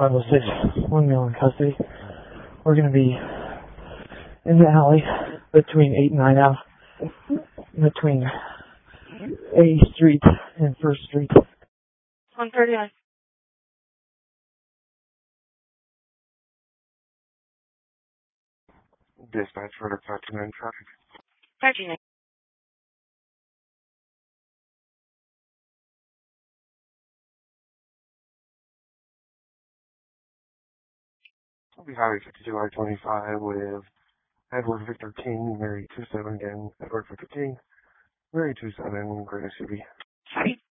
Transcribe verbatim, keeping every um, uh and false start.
five oh six, one male in custody. We're going to be in the alley between eight and nine out, between A Street and First Street. one thirty-nine. Dispatch for five two nine traffic. five two nine. I'll be Highway fifty-two I twenty-five with Edward Victor King, Mary two seven again, Edward Victor King, Mary two seven, Greater City.